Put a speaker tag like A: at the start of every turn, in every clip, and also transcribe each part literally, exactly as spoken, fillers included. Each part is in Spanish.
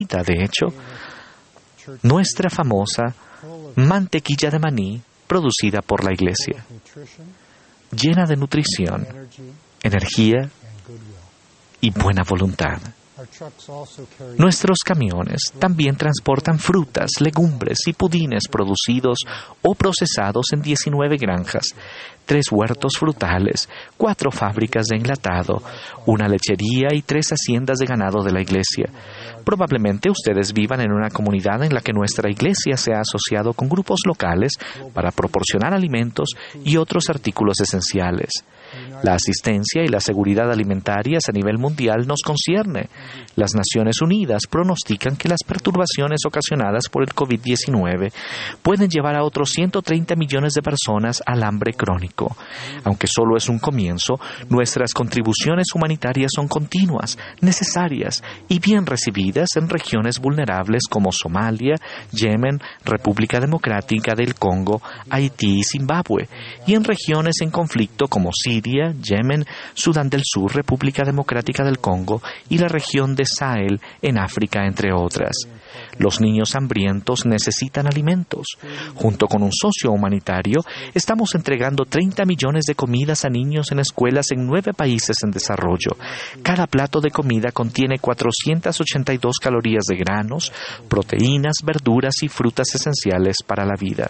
A: favorita, de hecho, nuestra famosa mantequilla de maní producida por la Iglesia, llena de nutrición, energía y buena voluntad. Nuestros camiones también transportan frutas, legumbres y pudines producidos o procesados en diecinueve granjas, tres huertos frutales, cuatro fábricas de enlatado, una lechería y tres haciendas de ganado de la Iglesia. Probablemente ustedes vivan en una comunidad en la que nuestra Iglesia se ha asociado con grupos locales para proporcionar alimentos y otros artículos esenciales. La asistencia y la seguridad alimentarias a nivel mundial nos concierne. Las Naciones Unidas pronostican que las perturbaciones ocasionadas por el COVID diecinueve pueden llevar a otros ciento treinta millones de personas al hambre crónico. Aunque solo es un comienzo, nuestras contribuciones humanitarias son continuas, necesarias y bien recibidas en regiones vulnerables como Somalia, Yemen, República Democrática del Congo, Haití y Zimbabue, y en regiones en conflicto como Siria, Yemen, Sudán del Sur, República Democrática del Congo y la región de Sahel en África, entre otras. Los niños hambrientos necesitan alimentos. Junto con un socio humanitario, estamos entregando treinta millones de comidas a niños en escuelas en nueve países en desarrollo. Cada plato de comida contiene cuatrocientas ochenta y dos calorías de granos, proteínas, verduras y frutas esenciales para la vida.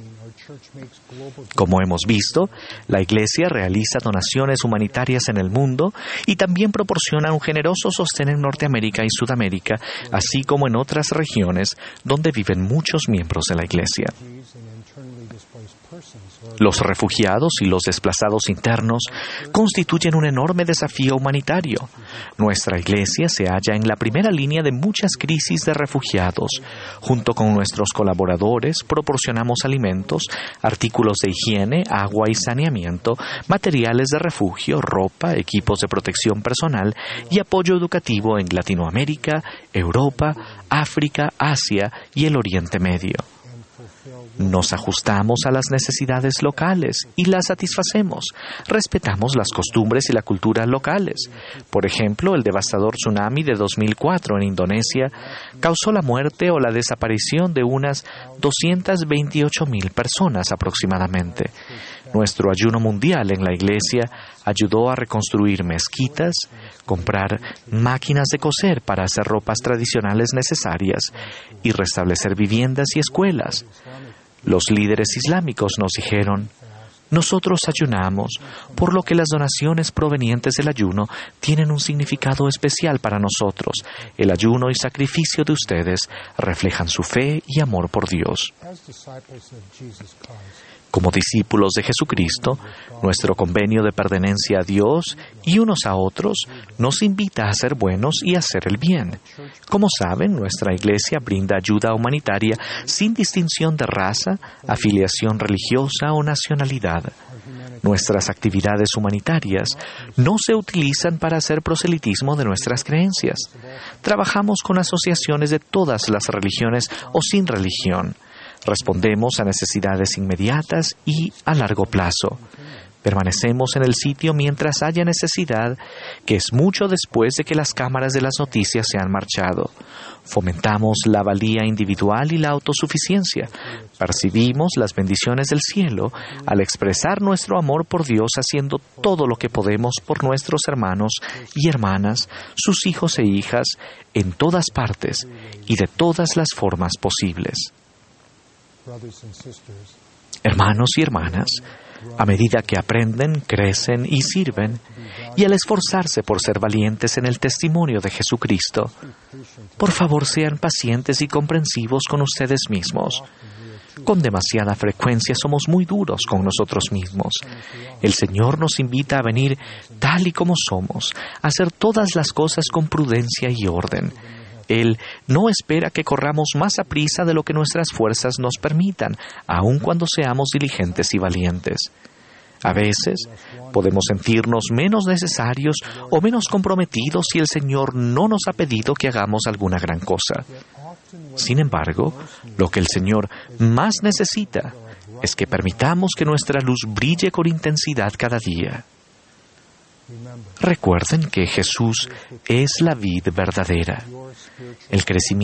A: Como hemos visto, la Iglesia realiza donaciones humanitarias en el mundo y también proporciona un generoso sostén en Norteamérica y Sudamérica, así como en otras regiones donde viven muchos miembros de la Iglesia. Los refugiados y los desplazados internos constituyen un enorme desafío humanitario. Nuestra Iglesia se halla en la primera línea de muchas crisis de refugiados. Junto con nuestros colaboradores, proporcionamos alimentos, artículos de higiene, agua y saneamiento, materiales de refugio, ropa, equipos de protección personal y apoyo educativo en Latinoamérica, Europa, África, Asia y el Oriente Medio. Nos ajustamos a las necesidades locales y las satisfacemos. Respetamos las costumbres y la cultura locales. Por ejemplo, el devastador tsunami de dos mil cuatro en Indonesia causó la muerte o la desaparición de unas doscientas veintiocho mil personas aproximadamente. Nuestro ayuno mundial en la Iglesia ayudó a reconstruir mezquitas, comprar máquinas de coser para hacer ropas tradicionales necesarias y restablecer viviendas y escuelas. Los líderes islámicos nos dijeron: nosotros ayunamos, por lo que las donaciones provenientes del ayuno tienen un significado especial para nosotros. El ayuno y sacrificio de ustedes reflejan su fe y amor por Dios. Como discípulos de Jesucristo, nuestro convenio de pertenencia a Dios y unos a otros nos invita a ser buenos y a hacer el bien. Como saben, nuestra Iglesia brinda ayuda humanitaria sin distinción de raza, afiliación religiosa o nacionalidad. Nuestras actividades humanitarias no se utilizan para hacer proselitismo de nuestras creencias. Trabajamos con asociaciones de todas las religiones o sin religión. Respondemos a necesidades inmediatas y a largo plazo. Permanecemos en el sitio mientras haya necesidad, que es mucho después de que las cámaras de las noticias se han marchado. Fomentamos la valía individual y la autosuficiencia. Percibimos las bendiciones del cielo al expresar nuestro amor por Dios haciendo todo lo que podemos por nuestros hermanos y hermanas, sus hijos e hijas, en todas partes y de todas las formas posibles. Hermanos y hermanas, a medida que aprenden, crecen y sirven, y al esforzarse por ser valientes en el testimonio de Jesucristo, por favor sean pacientes y comprensivos con ustedes mismos. Con demasiada frecuencia somos muy duros con nosotros mismos. El Señor nos invita a venir tal y como somos, a hacer todas las cosas con prudencia y orden. Él no espera que corramos más a prisa de lo que nuestras fuerzas nos permitan, aun cuando seamos diligentes y valientes. A veces podemos sentirnos menos necesarios o menos comprometidos si el Señor no nos ha pedido que hagamos alguna gran cosa. Sin embargo, lo que el Señor más necesita es que permitamos que nuestra luz brille con intensidad cada día. Recuerden que Jesús es la vid verdadera. El crecimiento